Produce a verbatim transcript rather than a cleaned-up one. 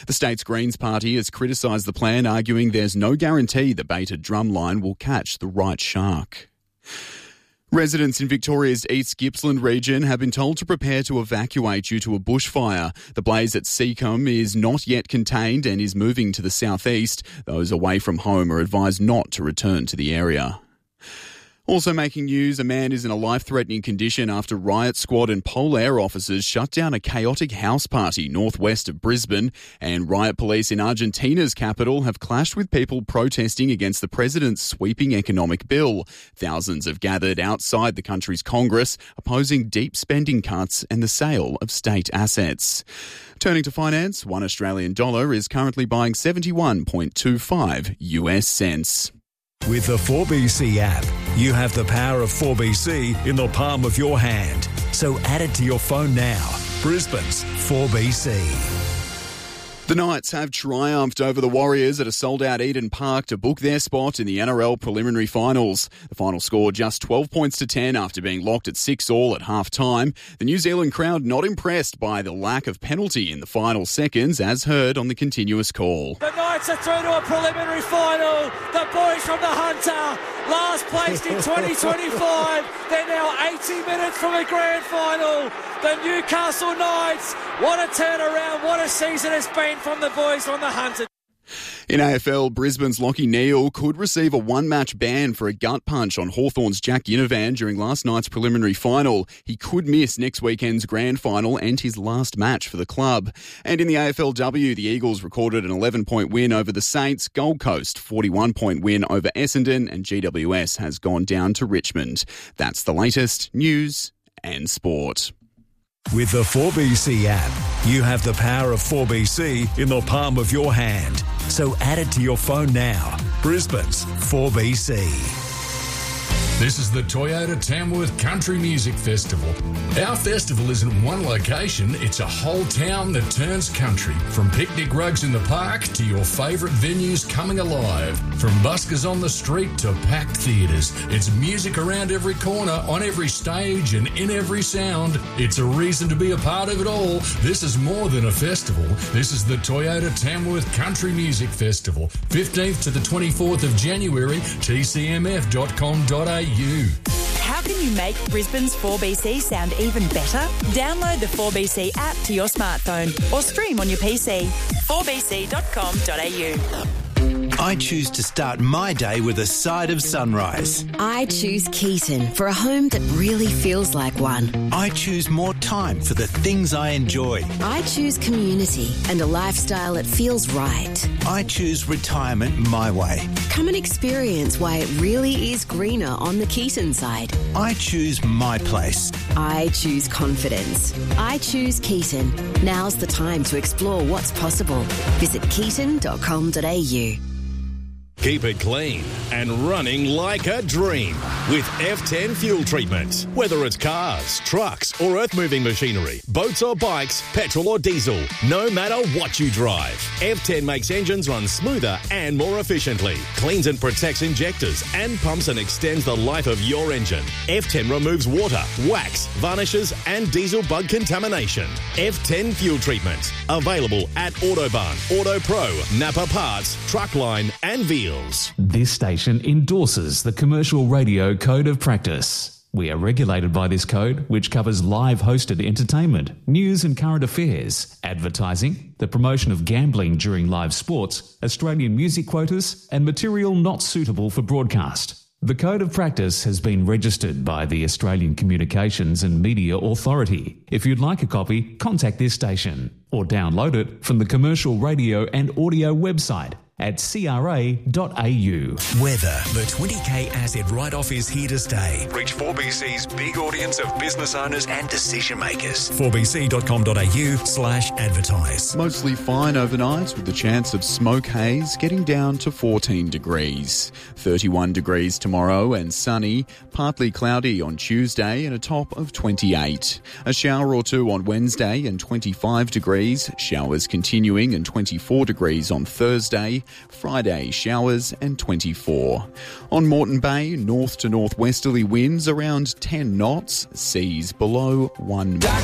The state's Greens Party has criticised the plan, arguing there's no guarantee the baited drumline will catch the right shark. Residents in Victoria's East Gippsland region have been told to prepare to evacuate due to a bushfire. The blaze at Seacombe is not yet contained and is moving to the southeast. Those away from home are advised not to return to the area. Also making news, a man is in a life-threatening condition after Riot Squad and Polair officers shut down a chaotic house party northwest of Brisbane, and riot police in Argentina's capital have clashed with people protesting against the president's sweeping economic bill. Thousands have gathered outside the country's Congress, opposing deep spending cuts and the sale of state assets. Turning to finance, one Australian dollar is currently buying seventy-one point two five U S cents. With the four B C app, you have the power of four B C in the palm of your hand. So add it to your phone now. Brisbane's four B C. The Knights have triumphed over the Warriors at a sold-out Eden Park to book their spot in the N R L preliminary finals. The final score just twelve points to ten after being locked at six all at half-time. The New Zealand crowd not impressed by the lack of penalty in the final seconds, as heard on the continuous call. The Knights are through to a preliminary final. The boys from the Hunter, last placed in twenty twenty-five. They're now eighty minutes from a grand final. The Newcastle Knights, what a turnaround, what a season it's been from the boys from the Hunter. In A F L, Brisbane's Lachie Neale could receive a one-match ban for a gut punch on Hawthorn's Jack Ginnivan during last night's preliminary final. He could miss next weekend's grand final and his last match for the club. And in the A F L W, the Eagles recorded an eleven-point win over the Saints, Gold Coast forty-one-point win over Essendon, and G W S has gone down to Richmond. That's the latest news and sport. With the four B C app, you have the power of four B C in the palm of your hand. So add it to your phone now. Brisbane's four B C. This is the Toyota Tamworth Country Music Festival. Our festival isn't one location, it's a whole town that turns country. From picnic rugs in the park to your favourite venues coming alive. From buskers on the street to packed theatres. It's music around every corner, on every stage and in every sound. It's a reason to be a part of it all. This is more than a festival. This is the Toyota Tamworth Country Music Festival. fifteenth to the twenty-fourth of January, t c m f dot com dot a u. How can you make Brisbane's four B C sound even better? Download the four B C app to your smartphone or stream on your P C. four b c dot com dot a u. I choose to start my day with a side of sunrise. I choose Keaton for a home that really feels like one. I choose more time for the things I enjoy. I choose community and a lifestyle that feels right. I choose retirement my way. Come and experience why it really is greener on the Keaton side. I choose my place. I choose confidence. I choose Keaton. Now's the time to explore what's possible. Visit keaton dot com dot a u. Keep it clean and running like a dream with F ten fuel treatment. Whether it's cars, trucks or earth-moving machinery, boats or bikes, petrol or diesel, no matter what you drive, F ten makes engines run smoother and more efficiently, cleans and protects injectors and pumps and extends the life of your engine. F ten removes water, wax, varnishes and diesel bug contamination. F ten fuel treatment. Available at Autobahn, Auto Pro, Napa Parts, Truckline and Veal. This station endorses the Commercial Radio Code of Practice. We are regulated by this code, which covers live hosted entertainment, news and current affairs, advertising, the promotion of gambling during live sports, Australian music quotas, and material not suitable for broadcast. The Code of Practice has been registered by the Australian Communications and Media Authority. If you'd like a copy, contact this station or download it from the Commercial Radio and Audio website at c r a dot a u. Weather. The twenty k asset write-off is here to stay. Reach four B C's big audience of business owners and decision makers. four b c dot com dot a u slash advertise. Mostly fine overnight with the chance of smoke haze getting down to fourteen degrees. thirty-one degrees tomorrow and sunny, partly cloudy on Tuesday and a top of twenty-eight. A shower or two on Wednesday and twenty-five degrees. Showers continuing and twenty-four degrees on Thursday. Friday, showers and twenty-four. On Moreton Bay, north to northwesterly winds around ten knots, seas below one metre.